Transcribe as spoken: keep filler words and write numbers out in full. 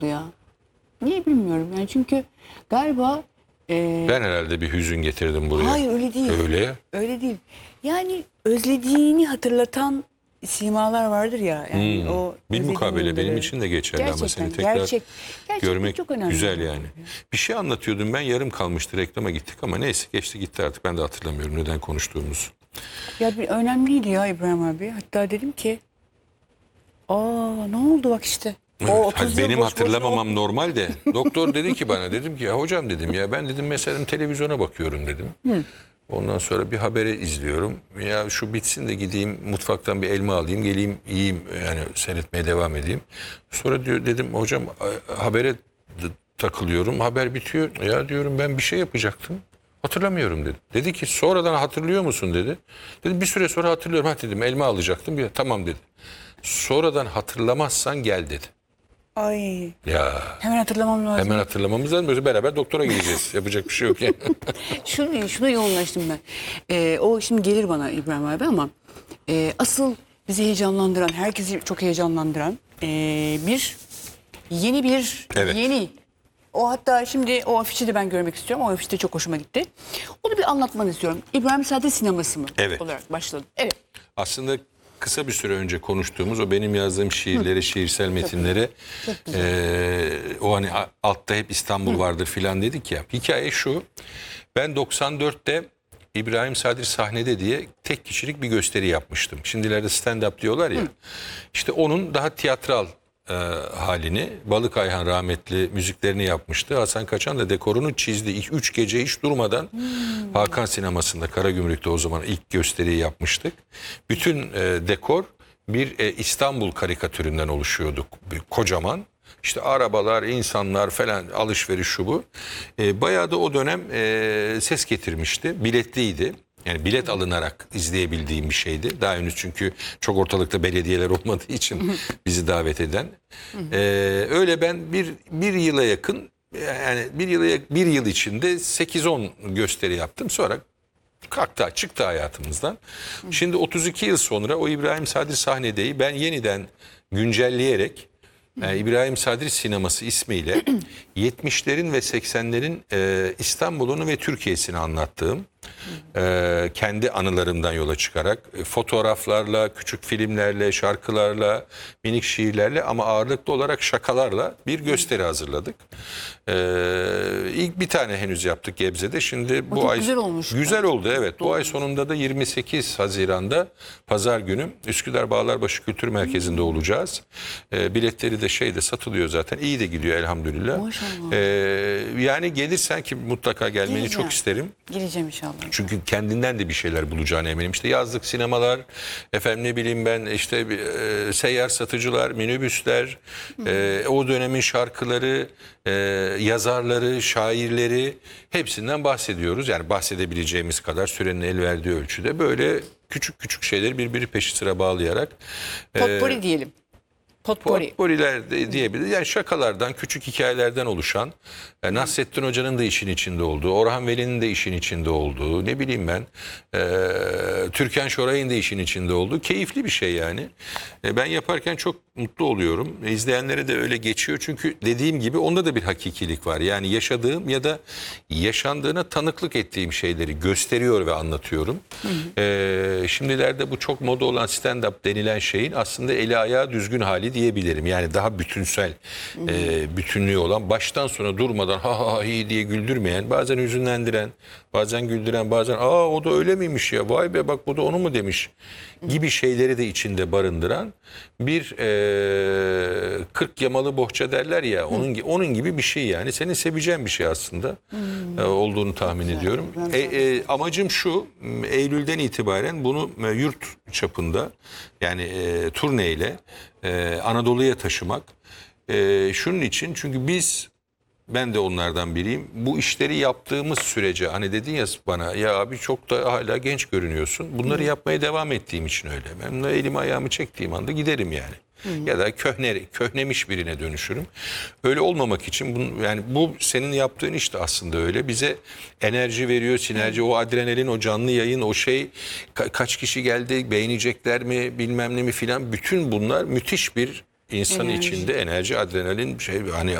ya. Niye bilmiyorum yani, çünkü galiba e, Ben herhalde bir hüzün getirdim buraya. hayır öyle değil. Öyle ya. Öyle değil. Yani özlediğini hatırlatan simalar vardır ya. Yani Hmm. o Bir özlediğin mukabele benim yılları. için de geçerli ama Gerçekten, seni tekrar gerçek, gerçekten görmek çok önemli. güzel yani. Bir şey anlatıyordum ben, yarım kalmıştı, reklama gittik ama neyse, geçti gitti artık, ben de hatırlamıyorum neden konuştuğumuzu. Ya bir önemliydi ya İbrahim abi. Hatta dedim ki, aa ne oldu bak işte. O Evet, otuz hani yıl benim boş hatırlamamam boşuna normal de doktor dedi ki bana, dedim ki ya hocam dedim, ya ben dedim mesela televizyona bakıyorum dedim. Hı. Ondan sonra bir haberi izliyorum. Ya şu bitsin de gideyim mutfaktan bir elma alayım, geleyim yiyeyim, yani seyretmeye devam edeyim. Sonra diyor, dedim hocam habere takılıyorum. Haber bitiyor. Ya diyorum ben bir şey yapacaktım. Hatırlamıyorum dedi. Dedi ki sonradan hatırlıyor musun dedi. Dedim bir süre sonra hatırlıyorum. Ha dedim elma alacaktım. Ya, tamam dedi. Sonradan hatırlamazsan gel dedi. Ay. Ya Hemen hatırlamam lazım. hemen hatırlamamız lazım. Böyle beraber doktora gideceğiz. Yapacak bir şey yok yani. Şunu, şuna yoğunlaştım ben. Ee, o şimdi gelir bana İbrahim abi ama e, asıl bizi heyecanlandıran, herkesi çok heyecanlandıran e, bir yeni bir Evet. yeni. O hatta şimdi o afişi de ben görmek istiyorum. O afiş de çok hoşuma gitti. Onu bir anlatmanı istiyorum. İbrahim Sade sineması mı Evet. olarak başladı? Evet. Aslında kısa bir süre önce konuştuğumuz o benim yazdığım şiirlere, şiirsel metinlere, e, o hani altta hep İstanbul vardır filan dedik ya. Hikaye şu, ben doksan dörtte İbrahim Sadri sahnede diye tek kişilik bir gösteri yapmıştım. Şimdilerde stand-up diyorlar ya. İşte onun daha tiyatral e, halini, Balık Ayhan rahmetli müziklerini yapmıştı. Hasan Kaçan da dekorunu çizdi. İlk üç gece hiç durmadan hmm. Hakan Sineması'nda, Karagümrük'te o zaman ilk gösteriyi yapmıştık. Bütün e, dekor bir e, İstanbul karikatüründen oluşuyordu. Bir, kocaman. İşte arabalar, insanlar falan, alışveriş şu bu. E, bayağı da o dönem e, ses getirmişti. Biletliydi. Yani bilet alınarak izleyebildiğim bir şeydi. Daha henüz çünkü çok ortalıkta belediyeler olmadığı için bizi davet eden. Ee, öyle ben bir bir yıla yakın, yani bir yıla bir yıl içinde sekiz on gösteri yaptım. Sonra kalktı, çıktı hayatımızdan. Şimdi otuz iki yıl sonra o İbrahim Sadri sahnedeyi ben yeniden güncelleyerek, yani İbrahim Sadri Sineması ismiyle yetmişlerin ve seksenlerin e, İstanbul'unu ve Türkiye'sini anlattığım, e, kendi anılarımdan yola çıkarak e, fotoğraflarla, küçük filmlerle, şarkılarla, minik şiirlerle ama ağırlıklı olarak şakalarla bir gösteri hazırladık. E, ilk bir tane henüz yaptık Gebze'de. Şimdi O bu çok ay güzel olmuş. güzel oldu, evet. Bu ay sonunda da yirmi sekiz Haziran'da Pazar günü Üsküdar Bağlarbaşı Kültür Merkezi'nde olacağız. E, biletleri de şeyde satılıyor zaten. İyi de gidiyor elhamdülillah. Maşallah. E, yani gelirsen ki mutlaka gelmeni Geleceğim. çok isterim. Gireceğim inşallah. Çünkü kendinden de bir şeyler bulacağına eminim. İşte yazlık sinemalar, efendim ne bileyim ben işte e, seyyar satıcılar, minibüsler, e, o dönemin şarkıları, e, yazarları, şairleri, hepsinden bahsediyoruz. Yani bahsedebileceğimiz kadar sürenin el verdiği ölçüde böyle küçük küçük şeyleri birbiri peşi sıra bağlayarak. Potpourri e, diyelim. Potpourri. Potpourriler de diyebiliriz. Yani şakalardan, küçük hikayelerden oluşan, e, Nasrettin Hoca'nın da işin içinde olduğu, Orhan Veli'nin de işin içinde olduğu, ne bileyim ben, e, Türkan Şoray'ın da işin içinde olduğu keyifli bir şey yani. E, ben yaparken çok mutlu oluyorum. E, izleyenlere de öyle geçiyor çünkü dediğim gibi onda da bir hakikilik var. Yani yaşadığım ya da yaşandığına tanıklık ettiğim şeyleri gösteriyor ve anlatıyorum. Hı hı. E, şimdilerde bu çok moda olan stand-up denilen şeyin aslında eli ayağı düzgün hali diyebilirim. Yani daha bütünsel, e, bütünlüğü olan, baştan sona durmadan ha ha ha iyi diye güldürmeyen, bazen hüzünlendiren, bazen güldüren, bazen aa o da öyle miymiş ya, vay be bak bu da onu mu demiş gibi şeyleri de içinde barındıran bir e, kırk yamalı bohça derler ya, onun onun gibi bir şey yani. Senin seveceğin bir şey aslında e, olduğunu tahmin Güzel, ediyorum. E, e, amacım şu, Eylül'den itibaren bunu e, yurt çapında, yani e, turneyle e, Anadolu'ya taşımak. E, şunun için, çünkü biz, ben de onlardan biriyim. Bu işleri yaptığımız sürece, hani dedin ya bana, ya abi çok da hala genç görünüyorsun. Bunları Hı. yapmaya devam ettiğim için öyle. Ben de elimi ayağımı çektiğim anda giderim yani. Hı. Ya da köhne, köhnemiş birine dönüşürüm. Öyle olmamak için, bunu, yani bu senin yaptığın iş de aslında öyle. Bize enerji veriyor, sinerji, Hı. o adrenalin, o canlı yayın, o şey, ka- kaç kişi geldi, beğenecekler mi, bilmem ne mi filan. Bütün bunlar müthiş bir insan Enerji. içinde enerji, adrenalin şey hani